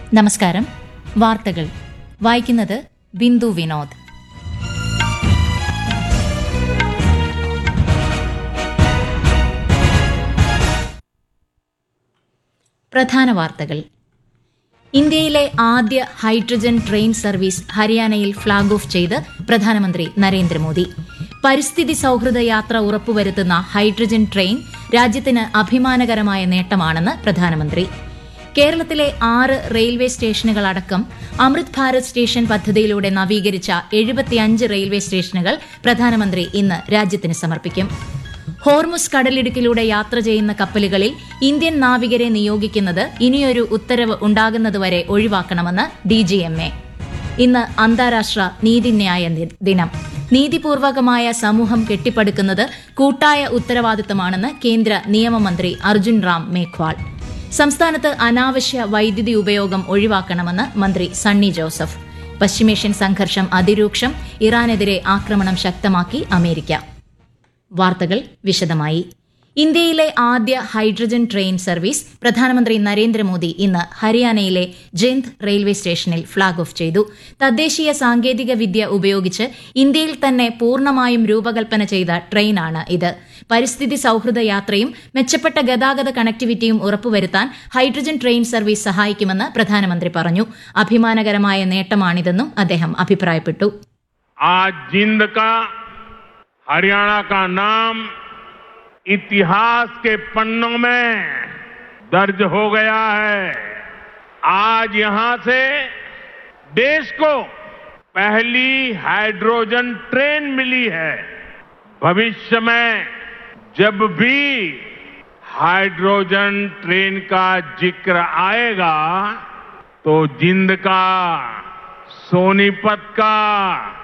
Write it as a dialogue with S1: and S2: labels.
S1: നമസ്കാരം. വാർത്തകൾ വായിക്കുന്നത് ബിന്ദു വിനോദ്. പ്രധാന വാർത്തകൾ. ഇന്ത്യയിലെ ആദ്യ ഹൈഡ്രജൻ ട്രെയിൻ സർവീസ് ഹരിയാനയിൽ ഫ്ളാഗ് ഓഫ് ചെയ്ത് പ്രധാനമന്ത്രി നരേന്ദ്രമോദി. പരിസ്ഥിതി സൌഹൃദ യാത്ര ഉറപ്പുവരുത്തുന്ന ഹൈഡ്രജൻ ട്രെയിൻ രാജ്യത്തിന് അഭിമാനകരമായ നേട്ടമാണെന്ന് പ്രധാനമന്ത്രി. കേരളത്തിലെ 6 റെയിൽവേ സ്റ്റേഷനുകളടക്കം അമൃത് ഭാരത് സ്റ്റേഷൻ പദ്ധതിയിലൂടെ നവീകരിച്ച 75 റെയിൽവേ സ്റ്റേഷനുകൾ പ്രധാനമന്ത്രി ഇന്ന് രാജ്യത്തിന് സമർപ്പിക്കും. ഹോർമുസ് കടലിടുക്കിലൂടെ യാത്ര ചെയ്യുന്ന കപ്പലുകളിൽ ഇന്ത്യൻ നാവികരെ നിയോഗിക്കുന്നത് ഇനിയൊരു ഉത്തരവ് ഉണ്ടാകുന്നതുവരെ ഒഴിവാക്കണമെന്ന് DGMA. ഇന്ന് അന്താരാഷ്ട്ര നീതിന്യായ ദിനം. നീതിപൂർവകമായ സമൂഹം കെട്ടിപ്പടുക്കുന്നത് കൂട്ടായ ഉത്തരവാദിത്തമാണെന്ന് കേന്ദ്ര നിയമമന്ത്രി അർജുൻ റാം മേഘ്വാൾ. സംസ്ഥാനത്ത് അനാവശ്യ വൈദ്യുതി ഉപയോഗം ഒഴിവാക്കണമെന്ന് മന്ത്രി സണ്ണി ജോസഫ്. പശ്ചിമേഷ്യൻ സംഘർഷം അതിരൂക്ഷം. ഇറാനെതിരെ ആക്രമണം ശക്തമാക്കി അമേരിക്ക. വാർത്തകൾ വിശദമായി. ഇന്ത്യയിലെ ആദ്യ ഹൈഡ്രജൻ ട്രെയിൻ സർവീസ് പ്രധാനമന്ത്രി നരേന്ദ്രമോദി ഇന്ന് ഹരിയാനയിലെ ജെന്ദ് റെയിൽവേ സ്റ്റേഷനിൽ ഫ്ളാഗ് ഓഫ് ചെയ്തു. തദ്ദേശീയ സാങ്കേതിക വിദ്യ ഉപയോഗിച്ച് ഇന്ത്യയിൽ തന്നെ പൂർണ്ണമായും രൂപകൽപ്പന ചെയ്ത ട്രെയിനാണ് ഇത്. പരിസ്ഥിതി സൌഹൃദ യാത്രയും മെച്ചപ്പെട്ട ഗതാഗത കണക്ടിവിറ്റിയും ഉറപ്പുവരുത്താൻ ഹൈഡ്രജൻ ട്രെയിൻ സർവീസ് സഹായിക്കുമെന്ന് പ്രധാനമന്ത്രി പറഞ്ഞു. അഭിമാനകരമായ നേട്ടമാണിതെന്നും അദ്ദേഹം അഭിപ്രായപ്പെട്ടു.
S2: हरियाणा का नाम इतिहास के पन्नों में दर्ज हो गया है. आज यहां से देश को पहली हाइड्रोजन ट्रेन मिली है. भविष्य में जब भी हाइड्रोजन ट्रेन का जिक्र आएगा तो जिंद का, सोनीपत का,